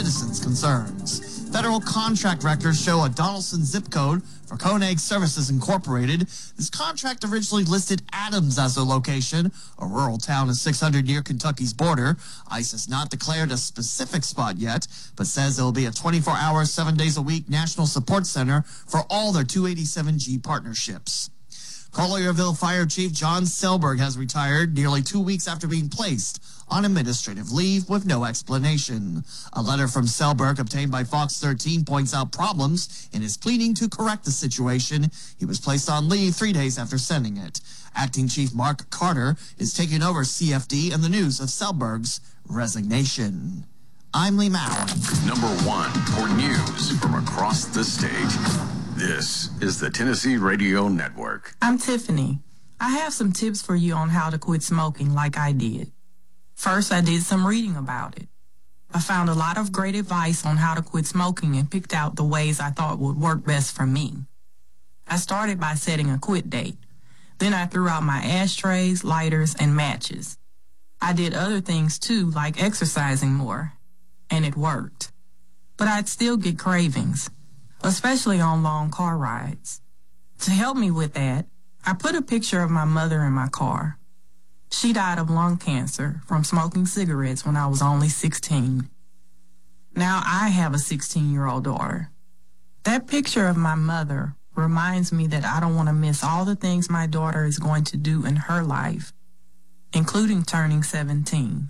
citizens' concerns. Federal contract records show a Donaldson zip code for Koenig Services Incorporated. This contract originally listed Adams as their location, a rural town in 600 near Kentucky's border. ICE has not declared a specific spot yet, but says it will be a 24-hour, 7 days a week national support center for all their 287G partnerships. Collierville Fire Chief John Selberg has retired nearly 2 weeks after being placed on administrative leave with no explanation. A letter from Selberg obtained by Fox 13 points out problems in his pleading to correct the situation. He was placed on leave 3 days after sending it. Acting Chief Mark Carter is taking over CFD and the news of Selberg's resignation. I'm Lee Mowen. Number 1 for news from across the state. This is the Tennessee Radio Network. I'm Tiffany. I have some tips for you on how to quit smoking like I did. First, I did some reading about it. I found a lot of great advice on how to quit smoking and picked out the ways I thought would work best for me. I started by setting a quit date. Then I threw out my ashtrays, lighters, and matches. I did other things too, like exercising more, and it worked. But I'd still get cravings, especially on long car rides. To help me with that, I put a picture of my mother in my car. She died of lung cancer from smoking cigarettes when I was only 16. Now I have a 16-year-old daughter. That picture of my mother reminds me that I don't want to miss all the things my daughter is going to do in her life, including turning 17.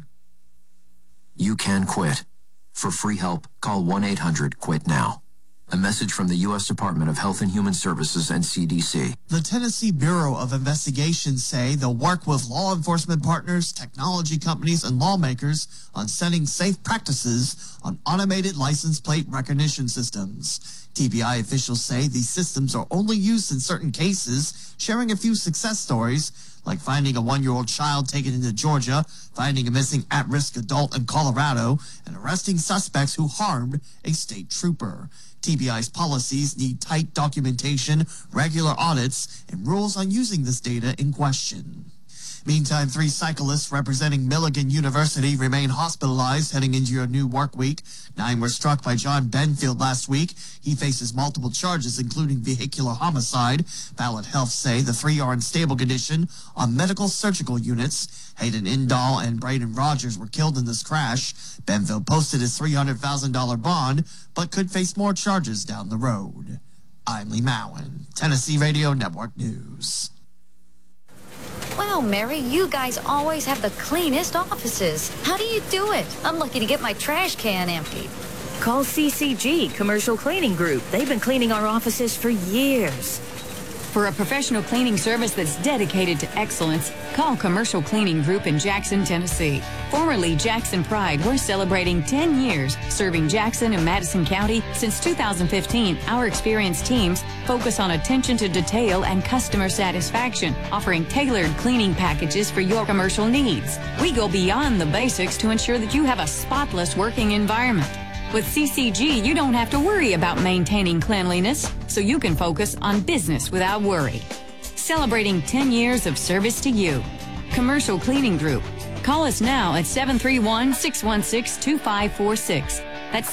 You can quit. For free help, call 1-800-QUIT-NOW. A message from the U.S. Department of Health and Human Services and CDC. The Tennessee Bureau of Investigation say they'll work with law enforcement partners, technology companies, and lawmakers on setting safe practices on automated license plate recognition systems. TBI officials say these systems are only used in certain cases, sharing a few success stories, like finding a 1-year-old child taken into Georgia, finding a missing at-risk adult in Colorado, and arresting suspects who harmed a state trooper. TBI's policies need tight documentation, regular audits, and rules on using this data in question. Meantime, 3 cyclists representing Milligan University remain hospitalized heading into a new work week. 9 were struck by John Benfield last week. He faces multiple charges, including vehicular homicide. Ballot Health say the 3 are in stable condition on medical surgical units. Hayden Indahl and Braden Rogers were killed in this crash. Benfield posted his $300,000 bond, but could face more charges down the road. I'm Lee Mowen, Tennessee Radio Network News. Wow, Mary, you guys always have the cleanest offices. How do you do it? I'm lucky to get my trash can emptied. Call CCG, Commercial Cleaning Group. They've been cleaning our offices for years. For a professional cleaning service that's dedicated to excellence, call Commercial Cleaning Group in Jackson, Tennessee. Formerly Jackson Pride, we're celebrating 10 years serving Jackson and Madison County. Since 2015, our experienced teams focus on attention to detail and customer satisfaction, offering tailored cleaning packages for your commercial needs. We go beyond the basics to ensure that you have a spotless working environment. With CCG, you don't have to worry about maintaining cleanliness, so you can focus on business without worry. Celebrating 10 years of service to you. Commercial Cleaning Group. Call us now at 731-616-2546. That's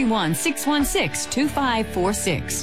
731-616-2546.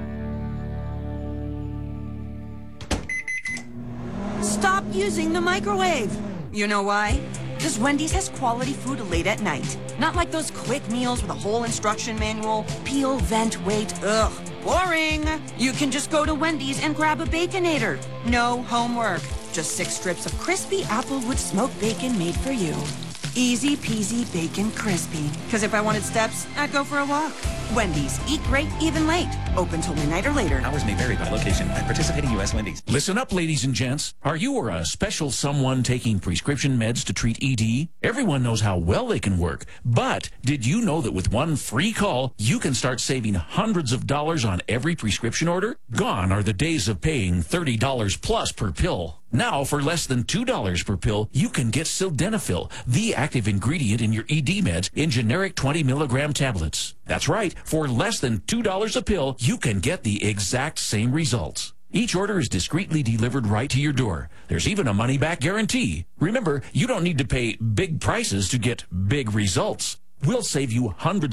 Stop using the microwave. You know why? Because Wendy's has quality food late at night. Not like those quick meals with a whole instruction manual. Peel, vent, wait. Ugh, boring. You can just go to Wendy's and grab a Baconator. No homework. Just 6 strips of crispy Applewood smoked bacon made for you. Easy peasy bacon crispy. Because if I wanted steps, I'd go for a walk. Wendy's. Eat great, even late. Open till midnight or later. Hours may vary by location at participating U.S. Wendy's. Listen up, ladies and gents. Are you or a special someone taking prescription meds to treat ED? Everyone knows how well they can work. But did you know that with one free call, you can start saving hundreds of dollars on every prescription order? Gone are the days of paying $30 plus per pill. Now, for less than $2 per pill, you can get Sildenafil, the active ingredient in your ED meds, in generic 20-milligram tablets. That's right. For less than $2 a pill, you can get the exact same results. Each order is discreetly delivered right to your door. There's even a money-back guarantee. Remember, you don't need to pay big prices to get big results. We'll save you hundreds